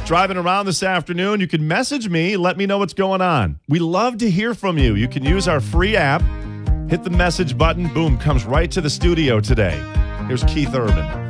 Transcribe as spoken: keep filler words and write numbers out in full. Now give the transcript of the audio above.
driving around this afternoon, you can message me. Let me know what's going on. We love to hear from you. You can use our free app. Hit the message button. Boom, comes right to the studio today. Here's Keith Urban.